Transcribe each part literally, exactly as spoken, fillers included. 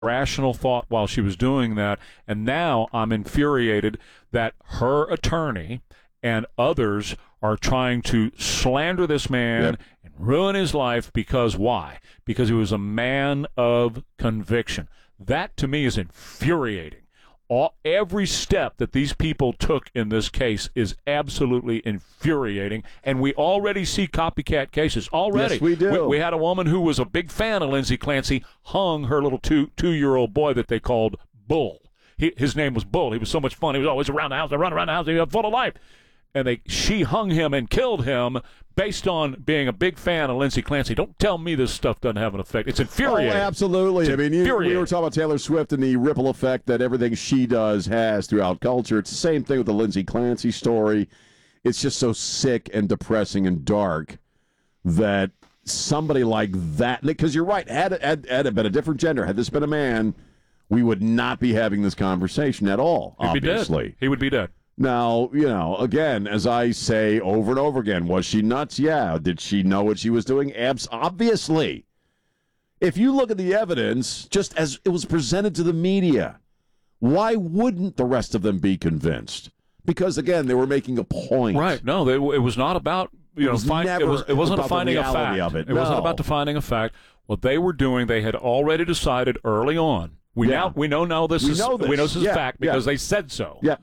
rational thought while she was doing that, and now I'm infuriated that her attorney and others are trying to slander this man Yep. and ruin his life because why? Because he was a man of conviction. That, to me, is infuriating. All, every step that these people took in this case is absolutely infuriating, and we already see copycat cases already. Yes, we do. We, we had a woman who was a big fan of Lindsay Clancy, hung her little two, two-year-old boy that they called Bull. He, his name was Bull. He was so much fun. He was always around the house. They run around the house. He was full of life. And they, she hung him and killed him based on being a big fan of Lindsay Clancy. Don't tell me this stuff doesn't have an effect. It's infuriating. Oh, absolutely. It's I mean, you, we infuriating. were talking about Taylor Swift and the ripple effect that everything she does has throughout culture. It's the same thing with the Lindsay Clancy story. It's just so sick and depressing and dark that somebody like that, because you're right, had, had, had it been a different gender, had this been a man, we would not be having this conversation at all, He'd obviously. be dead. He would be dead. Now, you know, again, as I say over and over again, was she nuts? Yeah. Did she know what she was doing? Abs- obviously. If you look at the evidence, just as it was presented to the media, why wouldn't the rest of them be convinced? Because, again, they were making a point. Right. No, they, it was not about, you It know, was find, never it, was, it wasn't about a the finding a reality fact. of it. It wasn't No. about defining a fact. What they were doing, they had already decided early on. We Yeah. now we know now this We is know this. we know this is Yeah, fact because they said so. Yeah.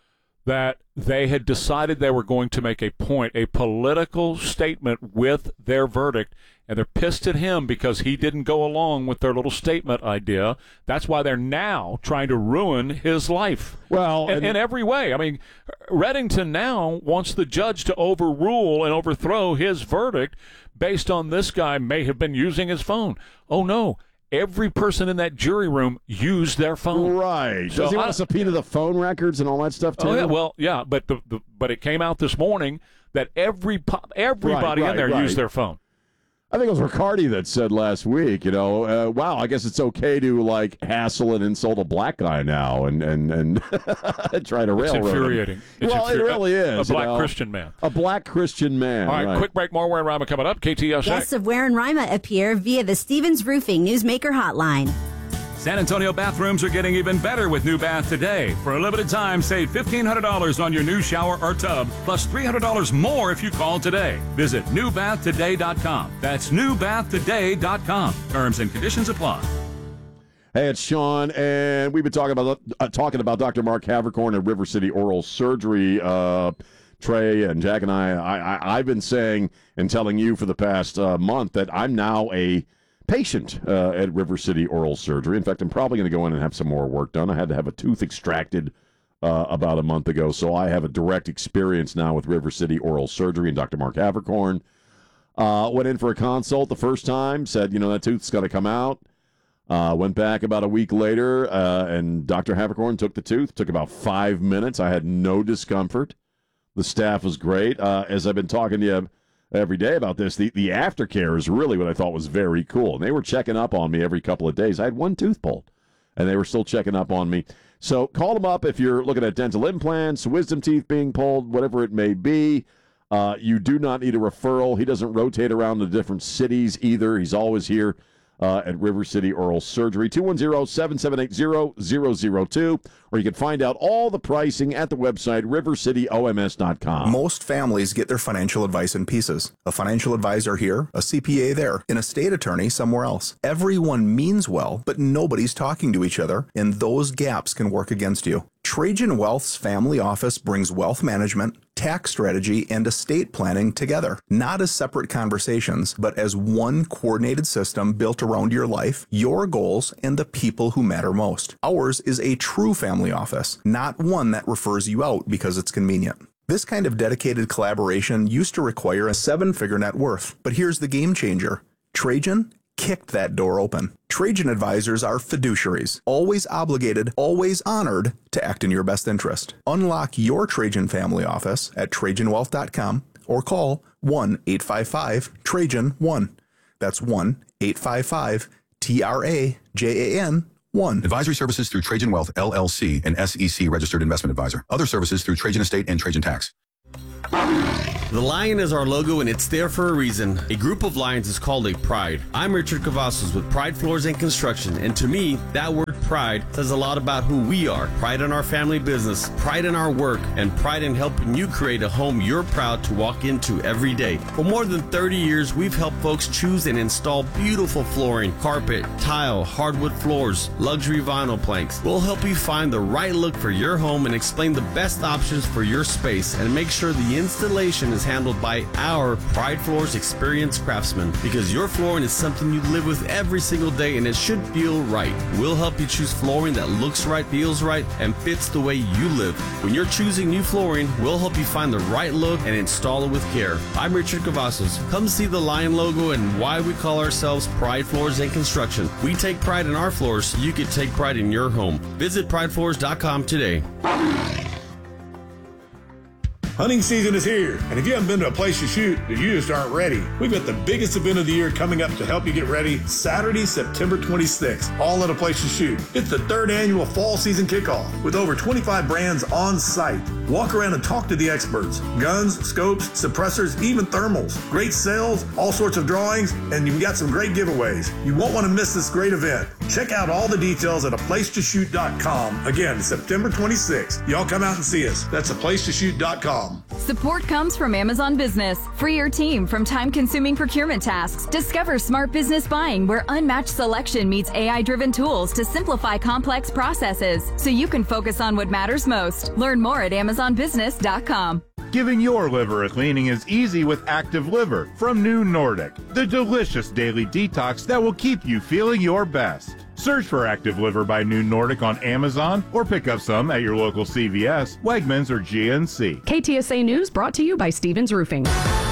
That they had decided they were going to make a point, a political statement with their verdict, and they're pissed at him because he didn't go along with their little statement idea. That's why they're now trying to ruin his life. Well, in, and- in every way. I mean, Reddington now wants the judge to overrule and overthrow his verdict based on this guy may have been using his phone. Oh, no. Every person in that jury room used their phone. Right. So Does he want I- to subpoena the phone records and all that stuff, too? Oh yeah, well, yeah, but the, the but it came out this morning that every po- everybody Right, in there right, used right. their phone. I think it was Riccardi that said last week, you know, uh, wow, I guess it's okay to, like, hassle and insult a black guy now and, and, and try to It's railroad him. infuriating. It's well, infuri- it really a, is. a black you know? Christian man. A black Christian man. All right, quick break. More Ware and Rima coming up. K T S A. Guests of Ware and Rima appear via the Stevens Roofing Newsmaker Hotline. San Antonio bathrooms are getting even better with New Bath Today. For a limited time, save fifteen hundred dollars on your new shower or tub, plus three hundred dollars more if you call today. Visit new bath today dot com. That's new bath today dot com. Terms and conditions apply. Hey, it's Sean, and we've been talking about uh, talking about Doctor Mark Havercorn at River City Oral Surgery. Uh, Trey and Jack and I, I, I, I've been saying and telling you for the past uh, month that I'm now a patient uh, at River City Oral Surgery. In fact, I'm probably going to go in and have some more work done. I had to have a tooth extracted uh, about a month ago, so I have a direct experience now with River City Oral Surgery and Doctor Mark Havercorn. Uh, went in for a consult the first time, said, you know, that tooth's got to come out. Uh, went back about a week later, uh, and Doctor Havercorn took the tooth. Took about five minutes. I had no discomfort. The staff was great. Uh, as I've been talking to you every day about this, the, the aftercare is really what I thought was very cool. And they were checking up on me every couple of days. I had one tooth pulled, and they were still checking up on me. So call them up if you're looking at dental implants, wisdom teeth being pulled, whatever it may be. Uh, you do not need a referral. He doesn't rotate around to different cities either. He's always here uh, at River City Oral Surgery. two one zero, seven seven eight zero, zero zero two. Or you can find out all the pricing at the website, river city O M S dot com. Most families get their financial advice in pieces. A financial advisor here, a C P A there, an estate attorney somewhere else. Everyone means well, but nobody's talking to each other, and those gaps can work against you. Trajan Wealth's family office brings wealth management, tax strategy, and estate planning together, not as separate conversations, but as one coordinated system built around your life, your goals, and the people who matter most. Ours is a true family office, not one that refers you out because it's convenient. This kind of dedicated collaboration used to require a seven-figure net worth, but here's the game changer. Trajan kicked that door open. Trajan advisors are fiduciaries, always obligated, always honored to act in your best interest. Unlock your Trajan family office at trajan wealth dot com or call one eight five five Trajan one. That's one eight five five T R A J A N one. Advisory services through Trajan Wealth, L L C, an S E C registered investment advisor. Other services through Trajan Estate and Trajan Tax. The lion is our logo, and it's there for a reason. A group of lions is called a pride. I'm Richard Cavazos with Pride Floors and Construction, and to me, that word pride says a lot about who we are. Pride in our family business, pride in our work, and pride in helping you create a home you're proud to walk into every day. For more than thirty years, we've helped folks choose and install beautiful flooring, carpet, tile, hardwood floors, luxury vinyl planks. We'll help you find the right look for your home and explain the best options for your space, and make sure the installation is handled by our Pride Floors experienced craftsmen, because your flooring is something you live with every single day, and it should feel right. We'll help you choose flooring that looks right, feels right, and fits the way you live. When you're choosing new flooring, we'll help you find the right look and install it with care. I'm Richard Cavazos. Come see the lion logo and why we call ourselves Pride Floors and Construction. We take pride in our floors so you can take pride in your home. Visit pride floors dot com today. Hunting season is here, and if you haven't been to a place to shoot, then you just aren't ready. We've got the biggest event of the year coming up to help you get ready Saturday, September twenty-sixth, all at a place to shoot. It's the third annual fall season kickoff with over twenty-five brands on site. Walk around and talk to the experts. Guns, scopes, suppressors, even thermals. Great sales, all sorts of drawings, and you've got some great giveaways. You won't want to miss this great event. Check out all the details at a place to shoot dot com. Again, September twenty-sixth. Y'all come out and see us. That's a place to shoot dot com. Support comes from Amazon Business. Free your team from time-consuming procurement tasks. Discover smart business buying, where unmatched selection meets A I-driven tools to simplify complex processes, so you can focus on what matters most. Learn more at amazon business dot com. Giving your liver a cleaning is easy with Active Liver from New Nordic, the delicious daily detox that will keep you feeling your best. Search for Active Liver by New Nordic on Amazon or pick up some at your local C V S, Wegmans, or G N C. K T S A News brought to you by Stevens Roofing.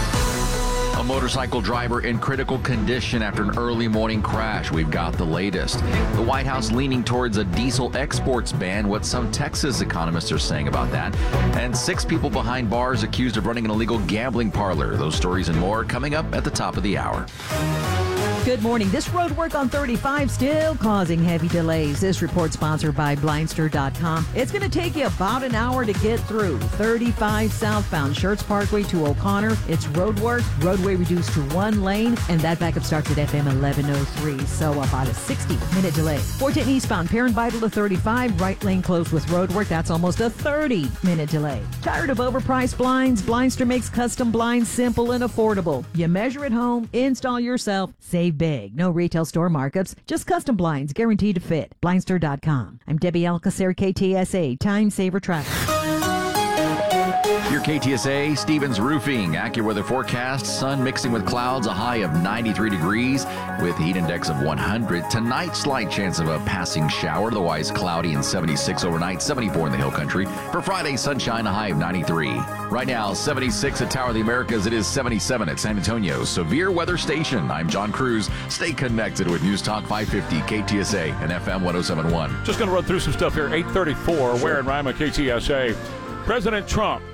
A motorcycle driver in critical condition after an early morning crash. We've got the latest. The White House leaning towards a diesel exports ban, what some Texas economists are saying about that. And six people behind bars accused of running an illegal gambling parlor. Those stories and more coming up at the top of the hour. Good morning. This road work on thirty-five still causing heavy delays. This report sponsored by Blindster dot com. It's going to take you about an hour to get through. thirty-five southbound Schertz Parkway to O'Connor. It's road work. Roadway reduced to one lane, and that backup starts at F M eleven oh three, so about a sixty minute delay. four ten eastbound Parent Vital to thirty-five. Right lane closed with road work. That's almost a thirty minute delay. Tired of overpriced blinds? Blindster makes custom blinds simple and affordable. You measure at home, install yourself, save big. No retail store markups, just custom blinds guaranteed to fit. Blindster dot com. I'm Debbie Alcacer, K T S A, Time Saver Traffic. Your K T S A, Stevens Roofing. Accurate weather forecast. Sun mixing with clouds, a high of ninety-three degrees with a heat index of one hundred. Tonight, slight chance of a passing shower. Otherwise, cloudy and seventy-six overnight, seventy-four in the hill country. For Friday, sunshine, a high of ninety-three. Right now, seventy-six at Tower of the Americas. It is seventy-seven at San Antonio. Severe Weather Station. I'm John Cruz. Stay connected with News Talk five fifty, K T S A, and F M one oh seven point one. Just going to run through some stuff here. eight thirty-four, where in Rima, K T S A. President Trump.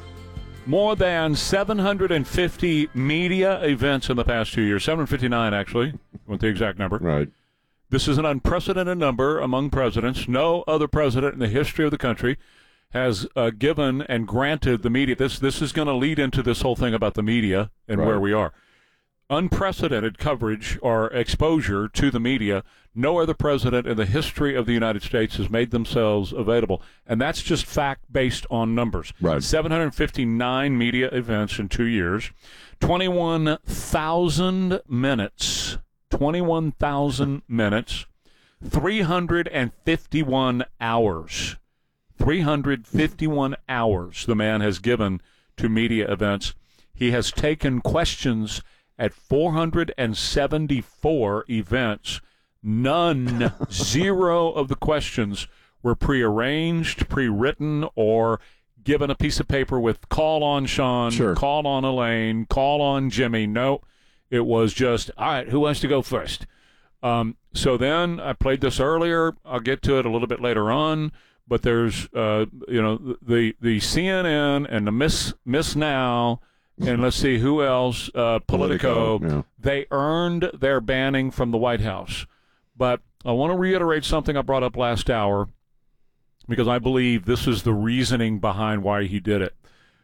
More than seven hundred fifty media events in the past two years. seven hundred fifty-nine, actually. Want the exact number. Right. This is an unprecedented number among presidents. No other president in the history of the country has uh, given and granted the media. This this is going to lead into this whole thing about the media and right. where we are. Unprecedented coverage or exposure to the media. No other president in the history of the United States has made themselves available. And that's just fact based on numbers. Right. seven hundred fifty-nine media events in two years. twenty-one thousand minutes. twenty-one thousand minutes. three hundred fifty-one hours. three hundred fifty-one hours the man has given to media events. He has taken questions at four hundred seventy-four events. None, zero of the questions were prearranged, pre-written, or given a piece of paper with call on Sean, sure. call on Elaine, call on Jimmy. No, it was just, all right, who wants to go first? Um, so then I played this earlier. I'll get to it a little bit later on. But there's, uh, you know, the the C N N and the Miss Miss Now, and let's see who else, uh, Politico. Politico yeah. They earned their banning from the White House. But I want to reiterate something I brought up last hour, because I believe this is the reasoning behind why he did it.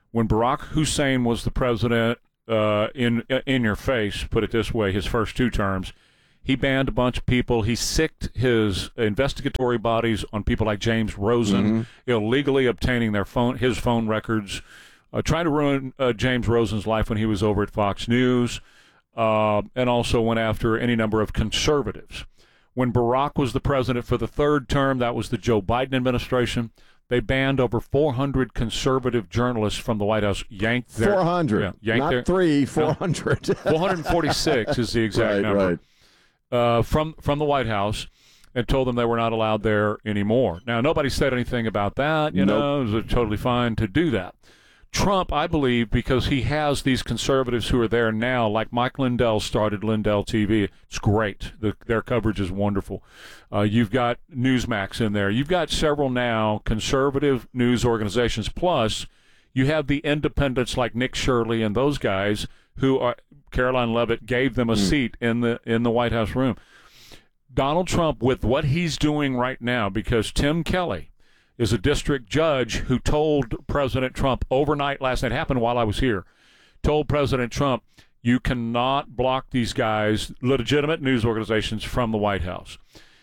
When Barack Hussein was the president, uh, in in your face, put it this way, his first two terms, he banned a bunch of people. He sicked his investigatory bodies on people like James Rosen, mm-hmm. illegally obtaining their phone, his phone records, uh, trying to ruin uh, James Rosen's life when he was over at Fox News, uh, and also went after any number of conservatives. When Barack was the president for the third term, that was the Joe Biden administration, they banned over four hundred conservative journalists from the White House. Yanked their, four hundred. Yeah, yanked Not their, three, four hundred. No, four hundred forty-six is the exact right, number. Right. Uh, from from the White House, and told them they were not allowed there anymore. Now, nobody said anything about that. You nope. know, it was totally fine to do that. Trump, I believe, because he has these conservatives who are there now, like Mike Lindell started Lindell T V. It's great. The, their coverage is wonderful. Uh, you've got Newsmax in there. You've got several now conservative news organizations. Plus, you have the independents like Nick Shirley and those guys who are Caroline Leavitt gave them a mm. seat in the in the White House room. Donald Trump, with what he's doing right now, because Tim Kelly is a district judge who told President Trump overnight last night, happened while I was here, told President Trump, you cannot block these guys, legitimate news organizations, from the White House.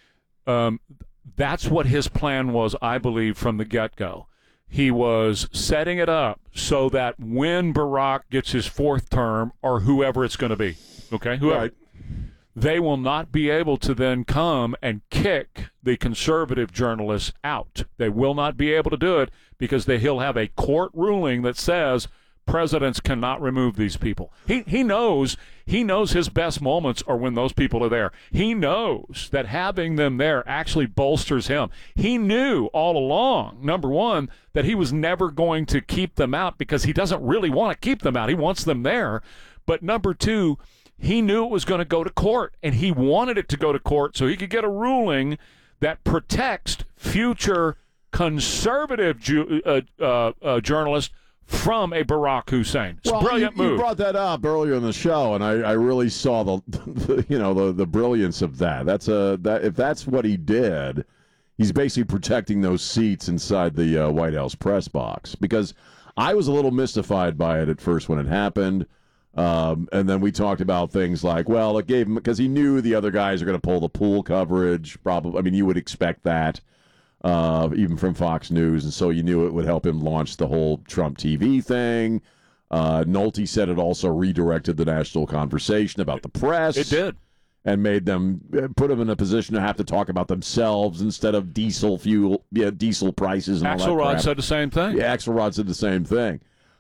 Um, that's what his plan was, I believe, from the get-go. He was setting it up so that when Barack gets his fourth term, or whoever it's going to be, okay, whoever, right. they will not be able to then come and kick the conservative journalists out. They will not be able to do it because they, he'll have a court ruling that says presidents cannot remove these people. He he knows he knows his best moments are when those people are there. He knows that having them there actually bolsters him. He knew all along, number one, that he was never going to keep them out because he doesn't really want to keep them out. He wants them there. But number two, he knew it was going to go to court, and he wanted it to go to court so he could get a ruling that protects future conservative ju- uh, uh, uh, journalists from a Barack Hussein. It's well, a brilliant you, move. You brought that up earlier in the show, and I, I really saw the, the you know the, the brilliance of that. That's a that if that's what he did, he's basically protecting those seats inside the uh, White House press box. Because I was a little mystified by it at first when it happened. Um, and then we talked about things like, well, it gave him, because he knew the other guys are going to pull the pool coverage. Probably, I mean, you would expect that, uh, even from Fox News, and so you knew it would help him launch the whole Trump T V thing. Uh, Nolte said it also redirected the national conversation about the press. It did. And made them, put them in a position to have to talk about themselves instead of diesel fuel, yeah, diesel prices and all that Axelrod crap. said the same thing. Yeah, Axelrod said the same thing.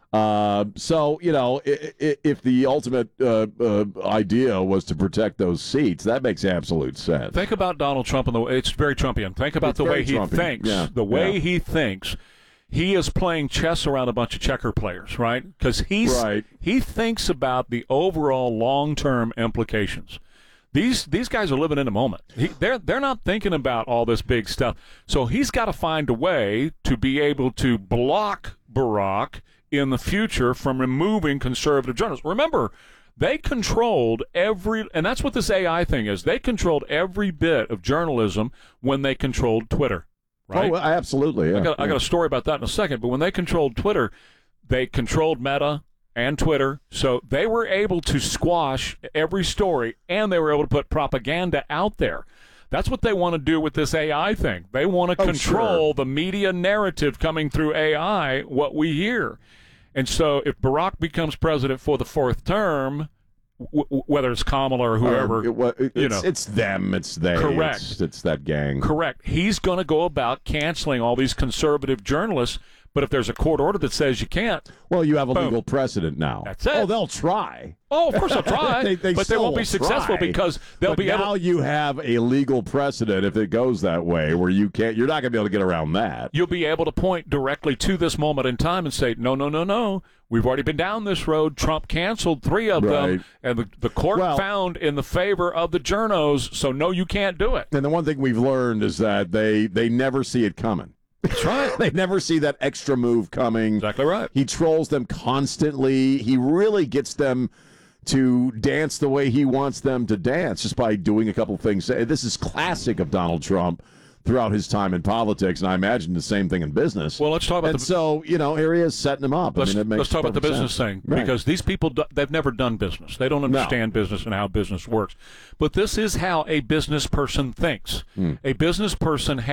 Uh, so, you know, if, if the ultimate uh, uh, idea was to protect those seats, that makes absolute sense. Think about Donald Trump and the way it's very Trumpian. Think about it's the way he Trumpian. thinks. Yeah. The way yeah. he thinks. He is playing chess around a bunch of checker players, right? Because he's right. he thinks about the overall long-term implications. These these guys are living in the moment. He, they're they're not thinking about all this big stuff. So he's got to find a way to be able to block Barack in the future from removing conservative journalists. Remember, they controlled every, and that's what this A I thing is. They controlled every bit of journalism when they controlled Twitter, right? Oh, absolutely. Yeah. I got, I got a story about that in a second. But when they controlled Twitter, they controlled Meta and Twitter, so they were able to squash every story, and they were able to put propaganda out there. That's what they want to do with this A I thing. They want to oh, control sure. the media narrative coming through A I, what we hear. And so if Barack becomes president for the fourth term, w- whether it's Kamala or whoever, uh, it, it, you it's, know. it's them, it's they. Correct. It's, it's that gang. Correct. He's going to go about canceling all these conservative journalists, but if there's a court order that says you can't, well, you have a boom. legal precedent now. That's it. Oh, they'll try. Oh, of course they'll try, they, they but they won't be try. successful because they'll but be now able. you have a legal precedent if it goes that way, where you can't. You're not going to be able to get around that. You'll be able to point directly to this moment in time and say, no, no, no, no. We've already been down this road. Trump canceled three of right. them, and the, the court well, found in the favor of the journos. So no, you can't do it. And the one thing we've learned is that they they never see it coming. That's right. They never see that extra move coming. Exactly right. He trolls them constantly. He really gets them to dance the way he wants them to dance just by doing a couple things. This is classic of Donald Trump, throughout his time in politics, and I imagine the same thing in business. Well, let's talk about and the, so, you know, here he is setting him up. Let's, I mean, it makes let's talk about the business sense. thing, Right. because these people, do, they've never done business. They don't understand No. business and how business works. But this is how a business person thinks. Hmm. A business person